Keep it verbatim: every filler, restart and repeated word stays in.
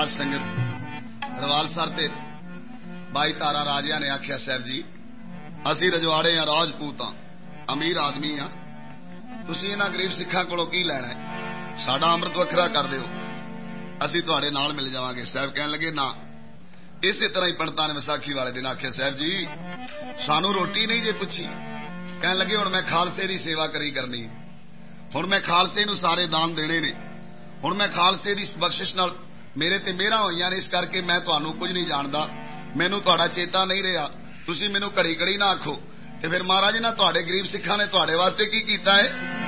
संगत रवालसर ते बाई तारा राजिया ने आख्या साहब जी असी रजवाड़े हाँ, राजपूत हाँ, अमीर आदमी हाँ, तुसीं इन्हां गरीब सिखां कोलों की लैणा है? साडा अमृत वखरा कर दिओ, असी तुहाडे नाल मिल जावांगे। साहब कहण लगे ना। इसे तरह ही पंडितां ने विसाखी वाले दिन आख्या साहब जी सानू रोटी नहीं जे पुछी। कहण लगे हुण मैं खालसे दी सेवा करी करनी, हुण मैं खालसे नूं सारे दान देने ने, हुण मैं खालसे दी बख्शिश नाल मेरे ते मेहरां होईयां ने, इस करके मैं तुहानू कुछ नहीं जानदा, मैनू तुहाडा चेता नहीं रहा, तुसीं मैनू घड़ी घड़ी ना आखो। ते फिर महाराज इन्हां तुहाडे गरीब सिखां ने तुहाडे वास्ते की कीता है?